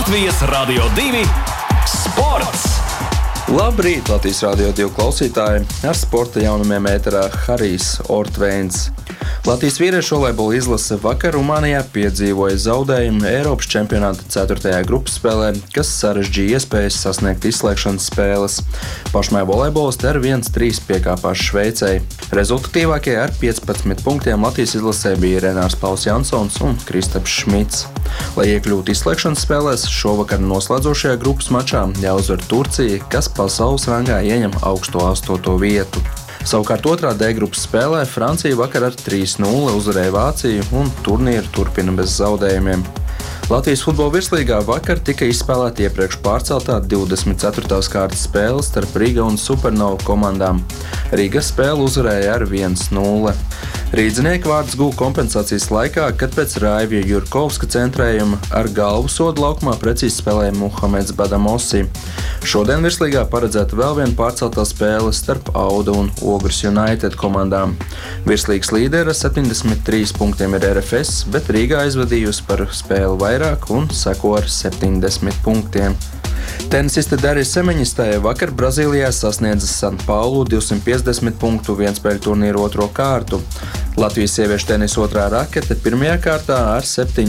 Latvijas Radio 2 sports! Labrīt, Latvijas Radio 2 klausītāji! Ar sporta jaunumiem ēterā Harijs Ortvēns. Latvijas vīriešu volejbola izlase vakar Rumānijā piedzīvoja zaudējumu Eiropas čempionāta 4. grupas spēlē, kas sarežģīja iespējas sasniegt izslēgšanas spēles. Pašmāju volejbolisti ar 1-3 piekāpās Šveicei. Rezultatīvākie ar 15 punktiem Latvijas izlasē bija Renārs Pauls Jansons un Kristaps Šmits. Lai iekļūtu izslēgšanas spēlēs, šovakar noslēdzošajā grupas mačā jāuzvar Turcija, kas pasaules rangā ieņem augsto 8. vietu. Savukārt otrā D grupas spēlē Francija vakar ar 3-0 uzvarēja Vāciju un turnīru turpina bez zaudējumiem. Latvijas futbola virslīgā vakar tika izspēlēta iepriekš pārceltā 24. kārtas spēle starp Riga un Supernovu komandām. Riga spēli uzvarēja ar 1-0. Rīdzinieki vārdus guva kompensācijas laikā, kad pēc Raivija Jurkovska centrējuma ar galvu sodu laukumā precīzi spēlēja Muhameds Badamosi. Šodien virslīgā paredzēta vēl viena pārceltā spēle starp Auda un Ogres United komandām. Virslīgas līderi ar 73 punktiem ir RFS, bet Rīgā aizvadījusi par spēli vairāk un seko ar 70 punktiem. Tenisiste Darija Semeņistāja vakar Brazīlijā sasniedza San Paulu 250 punktu vienspēļu turnīru otro kārtu. Latvijas sieviešu tenisa otrā rakete pirmajā kārtā ar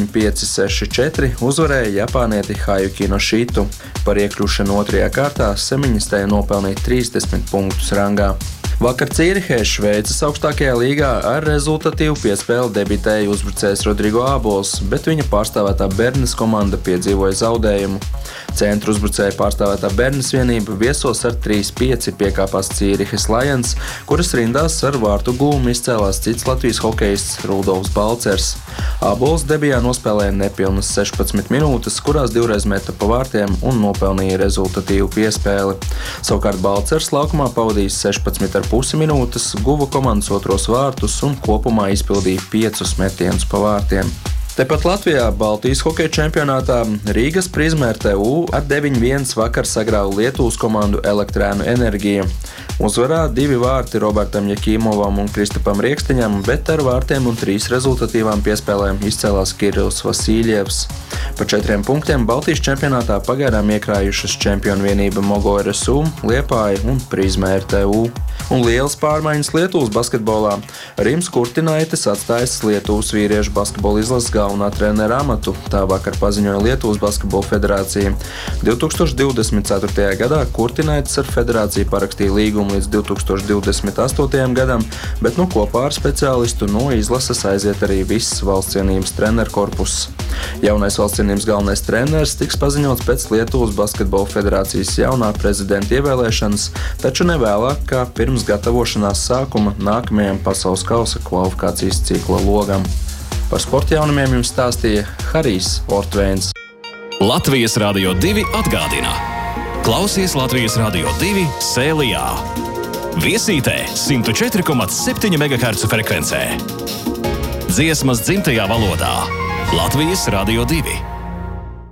7-5-6-4 uzvarēja japānieti Hajuki Inošitu. Par iekļūšanu otrajā kārtā Semeņistāja nopelnīja 30 punktus rangā. Vakar Cīrihē, Šveices augstākajā līgā, ar rezultatīvu piespēli debitēja uzbrucējs Rodrigo Ābols, bet viņa pārstāvētā Bernes komanda piedzīvoja zaudējumu. Centru uzbrucēja pārstāvētā Bernes vienība viesos ar 3-5 piekāpās Cīrihes Lions, kuras rindās ar vārtu gūmu izcēlās cits Latvijas hokejists Rudolfs Balcers. Ābols debijā nospēlēja nepilnas 16 minūtes, kurās divreiz meta pa vārtiem un nopelnīja rezultatīvu piespēli. Savukārt Balcers laukumā pavadīja 16,5 minūtes, guva komandas otros vārtus un kopumā izpildīja 5 metienus pa vārtiem. Tepat Latvijā Baltijas hokeja čempionātā Rīgas Prizma RTU ar 9-1 vakar sagrāva Lietuvas komandu Elektrēnu Enerģija. Uzvarā 2 vārti Robertam Jakīmovam un Kristapam Riekstiņam, bet ar vārtiem un 3 rezultatīvām piespēlēm izcēlās Kirils Vasiljevs. Par 4 punktiem Baltijas čempionātā pagaidām iekrājušas čempionu vienība Mogo RSU, Liepāja un Prizma RTU. Un lielas pārmaiņas Lietuvas basketbolā. Rims Kurtinaitis atstājas Lietuvas vīriešu basketbola izlases galvenā trenera amatu, tā vakar paziņoja Lietuvas basketbola federācija. 2024. gadā Kurtinaitis ar federāciju parakstīja līgumu līdz 2028. gadam, bet kopā ar speciālistu no izlases aiziet arī viss valstsienības treneru korpuss. Jaunais valstsienības galvenais treneris tiks paziņots pēc Lietuvas basketbola federācijas jaunā prezidenta ievēlēšanas, taču ne vēlāk kā pirms gatavošanās sākuma nākamajam pasaules kausa kvalifikācijas cikla logam. Par sporta jaunumiem jums stāstīja Harijs Ortvēns. Latvijas Radio 2 atgādina: klausies Latvijas Radio 2 Sēlijā. Viesītē 104,7 MHz frekvencē. Dziesmas dzimtajā valodā. Latvijas Radio 2.